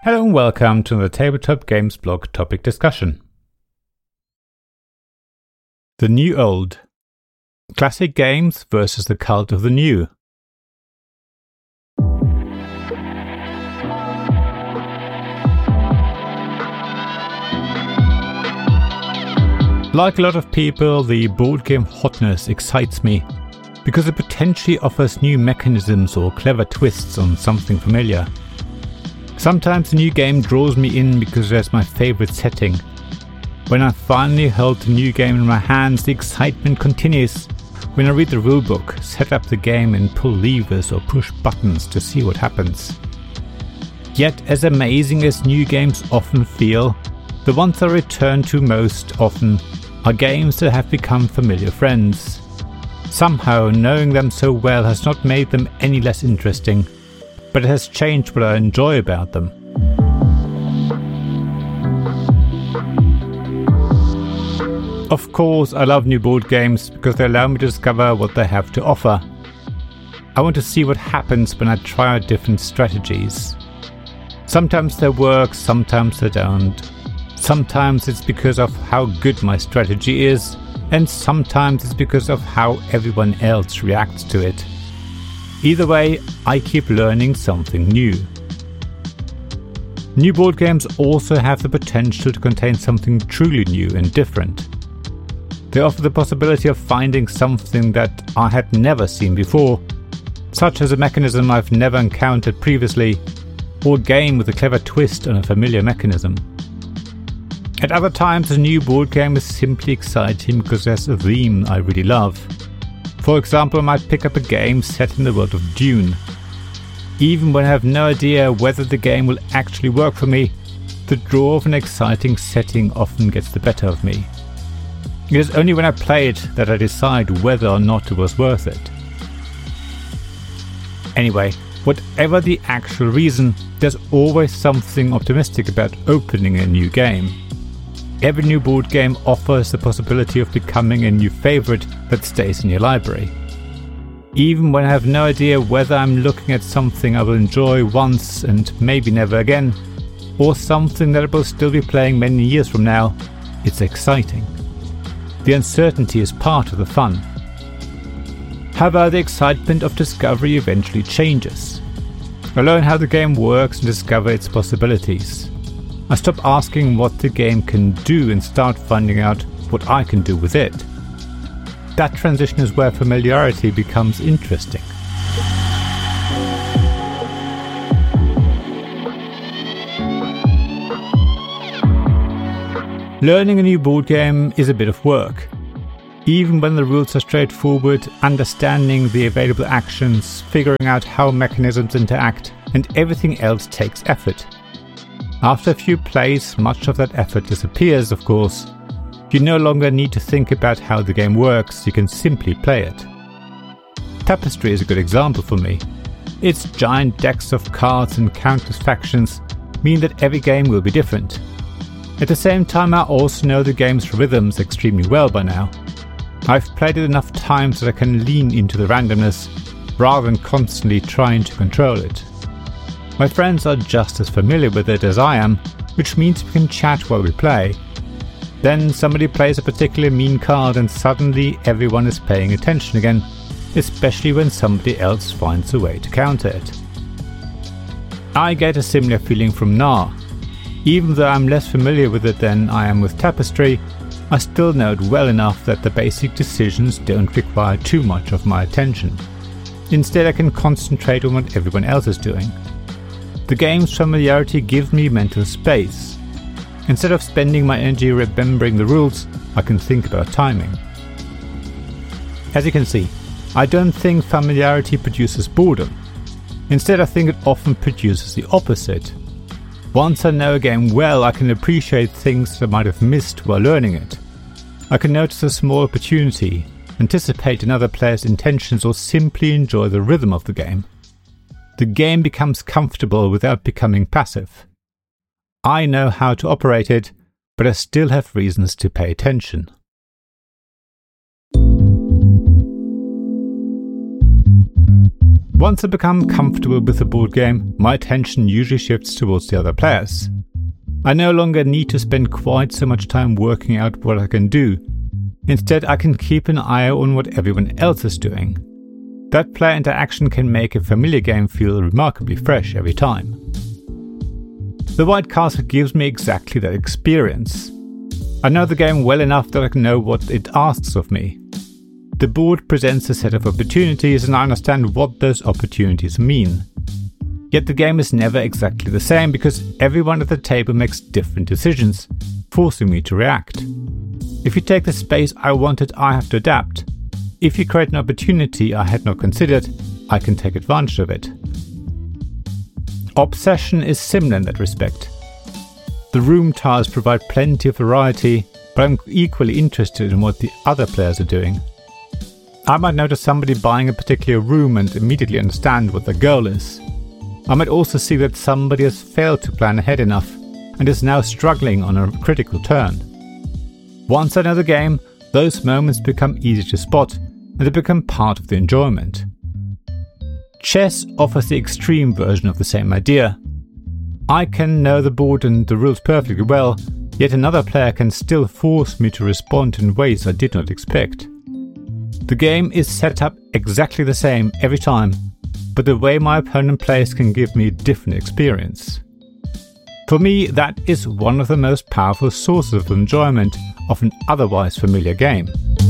Hello and welcome to the Tabletop Games blog topic discussion. The New Old. Classic games versus the cult of the new. Like a lot of people, the board game hotness excites me because it potentially offers new mechanisms or clever twists on something familiar. Sometimes a new game draws me in because there's my favourite setting. When I finally hold the new game in my hands, the excitement continues when I read the rulebook, set up the game and pull levers or push buttons to see what happens. Yet, as amazing as new games often feel, the ones I return to most often are games that have become familiar friends. Somehow, knowing them so well has not made them any less interesting, but it has changed what I enjoy about them. Of course, I love new board games because they allow me to discover what they have to offer. I want to see what happens when I try out different strategies. Sometimes they work, sometimes they don't. Sometimes it's because of how good my strategy is, and sometimes it's because of how everyone else reacts to it. Either way, I keep learning something new. New board games also have the potential to contain something truly new and different. They offer the possibility of finding something that I had never seen before, such as a mechanism I've never encountered previously, or a game with a clever twist on a familiar mechanism. At other times, a new board game is simply exciting because there's a theme I really love. For example, I might pick up a game set in the world of Dune. Even when I have no idea whether the game will actually work for me, the draw of an exciting setting often gets the better of me. It is only when I play it that I decide whether or not it was worth it. Anyway, whatever the actual reason, there's always something optimistic about opening a new game. Every new board game offers the possibility of becoming a new favourite that stays in your library. Even when I have no idea whether I'm looking at something I will enjoy once and maybe never again, or something that I will still be playing many years from now, it's exciting. The uncertainty is part of the fun. However, the excitement of discovery eventually changes. I learn how the game works and discover its possibilities. I stop asking what the game can do and start finding out what I can do with it. That transition is where familiarity becomes interesting. Learning a new board game is a bit of work. Even when the rules are straightforward, understanding the available actions, figuring out how mechanisms interact, and everything else takes effort. After a few plays, much of that effort disappears, of course. You no longer need to think about how the game works, you can simply play it. Tapestry is a good example for me. Its giant decks of cards and countless factions mean that every game will be different. At the same time, I also know the game's rhythms extremely well by now. I've played it enough times that I can lean into the randomness, rather than constantly trying to control it. My friends are just as familiar with it as I am, which means we can chat while we play. Then somebody plays a particularly mean card and suddenly everyone is paying attention again, especially when somebody else finds a way to counter it. I get a similar feeling from Nar. Even though I'm less familiar with it than I am with Tapestry, I still know it well enough that the basic decisions don't require too much of my attention. Instead, I can concentrate on what everyone else is doing. The game's familiarity gives me mental space. Instead of spending my energy remembering the rules, I can think about timing. As you can see, I don't think familiarity produces boredom. Instead, I think it often produces the opposite. Once I know a game well, I can appreciate things that I might have missed while learning it. I can notice a small opportunity, anticipate another player's intentions, or simply enjoy the rhythm of the game. The game becomes comfortable without becoming passive. I know how to operate it, but I still have reasons to pay attention. Once I become comfortable with the board game, my attention usually shifts towards the other players. I no longer need to spend quite so much time working out what I can do. Instead, I can keep an eye on what everyone else is doing. That player interaction can make a familiar game feel remarkably fresh every time. The White Castle gives me exactly that experience. I know the game well enough that I can know what it asks of me. The board presents a set of opportunities and I understand what those opportunities mean. Yet the game is never exactly the same because everyone at the table makes different decisions, forcing me to react. If you take the space I wanted, I have to adapt. If you create an opportunity I had not considered, I can take advantage of it. Obsession is similar in that respect. The room tiles provide plenty of variety, but I'm equally interested in what the other players are doing. I might notice somebody buying a particular room and immediately understand what the goal is. I might also see that somebody has failed to plan ahead enough and is now struggling on a critical turn. Once I know the game, those moments become easy to spot and they become part of the enjoyment. Chess offers the extreme version of the same idea. I can know the board and the rules perfectly well, yet another player can still force me to respond in ways I did not expect. The game is set up exactly the same every time, but the way my opponent plays can give me a different experience. For me, that is one of the most powerful sources of enjoyment of an otherwise familiar game.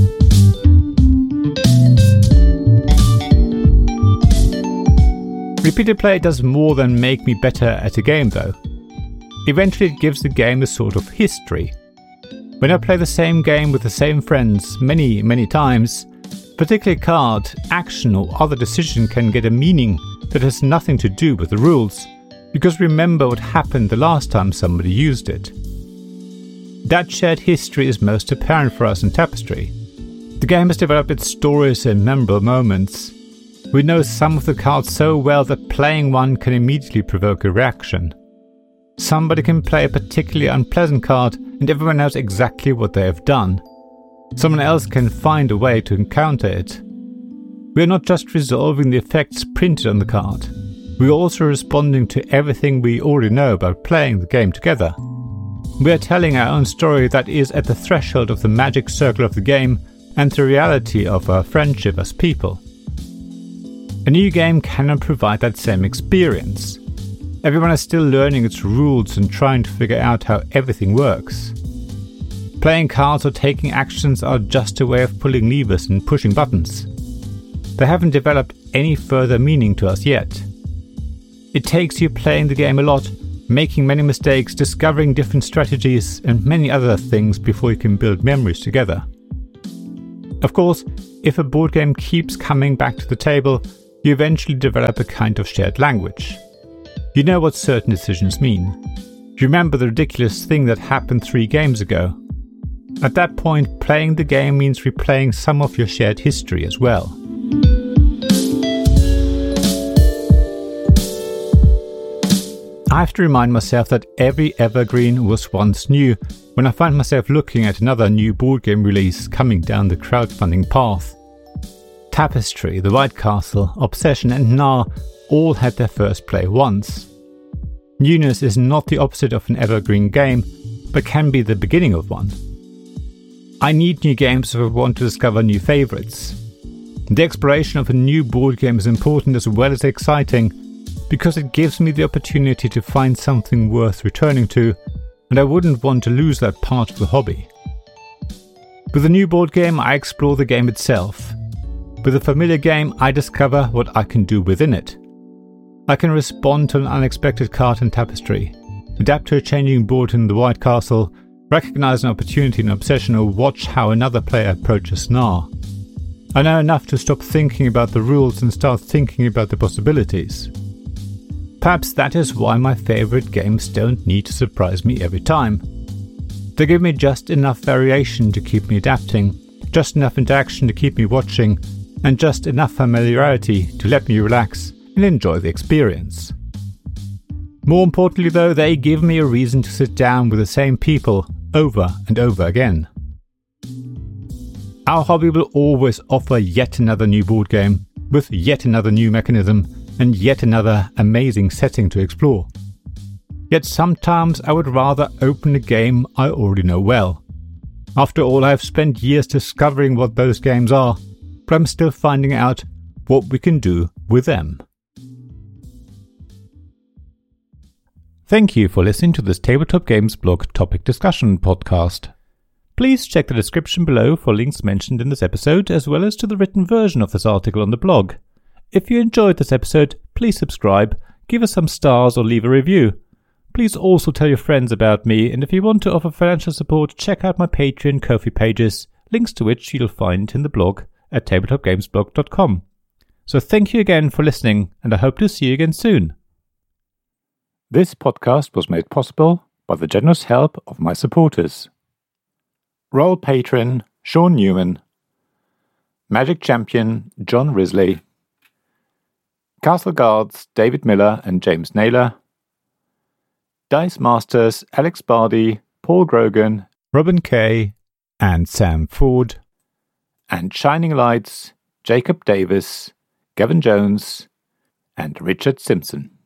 Repeated play does more than make me better at a game though. Eventually it gives the game a sort of history. When I play the same game with the same friends many times, particularly card, action or other decision can get a meaning that has nothing to do with the rules, because remember what happened the last time somebody used it. That shared history is most apparent for us in Tapestry. The game has developed its stories and memorable moments. We know some of the cards so well that playing one can immediately provoke a reaction. Somebody can play a particularly unpleasant card and everyone knows exactly what they have done. Someone else can find a way to counter it. We are not just resolving the effects printed on the card. We are also responding to everything we already know about playing the game together. We are telling our own story that is at the threshold of the magic circle of the game and the reality of our friendship as people. A new game cannot provide that same experience. Everyone is still learning its rules and trying to figure out how everything works. Playing cards or taking actions are just a way of pulling levers and pushing buttons. They haven't developed any further meaning to us yet. It takes you playing the game a lot, making many mistakes, discovering different strategies and many other things before you can build memories together. Of course, if a board game keeps coming back to the table, you eventually develop a kind of shared language. You know what certain decisions mean. You remember the ridiculous thing that happened 3 games ago. At that point, playing the game means replaying some of your shared history as well. I have to remind myself that every evergreen was once new when I find myself looking at another new board game release coming down the crowdfunding path. Tapestry, The White Castle, Obsession and Knarr all had their first play once. Newness is not the opposite of an evergreen game, but can be the beginning of one. I need new games if I want to discover new favourites. The exploration of a new board game is important as well as exciting, because it gives me the opportunity to find something worth returning to, and I wouldn't want to lose that part of the hobby. With a new board game, I explore the game itself. With a familiar game, I discover what I can do within it. I can respond to an unexpected card in Tapestry, adapt to a changing board in The White Castle, recognize an opportunity in Obsession, or watch how another player approaches Knarr. I know enough to stop thinking about the rules and start thinking about the possibilities. Perhaps that is why my favourite games don't need to surprise me every time. They give me just enough variation to keep me adapting, just enough interaction to keep me watching, and just enough familiarity to let me relax and enjoy the experience. More importantly though, they give me a reason to sit down with the same people over and over again. Our hobby will always offer yet another new board game, with yet another new mechanism and yet another amazing setting to explore. Yet sometimes I would rather open a game I already know well. After all, I have spent years discovering what those games are, but I'm still finding out what we can do with them. Thank you for listening to this Tabletop Games Blog topic discussion podcast. Please check the description below for links mentioned in this episode, as well as to the written version of this article on the blog. If you enjoyed this episode, please subscribe, give us some stars or leave a review. Please also tell your friends about me, and if you want to offer financial support, check out my Patreon and Ko-fi pages, links to which you'll find in the blog at tabletopgamesblog.com. So thank you again for listening, and I hope to see you again soon. This podcast was made possible by the generous help of my supporters. Royal Patron Sean Newman, Magic Champion John Risley, Castle Guards David Miller and James Naylor, Dice Masters Alex Bardi, Paul Grogan, Robin Kay, and Sam Ford, and Shining Lights Jacob Davis, Gavin Jones, and Richard Simpson.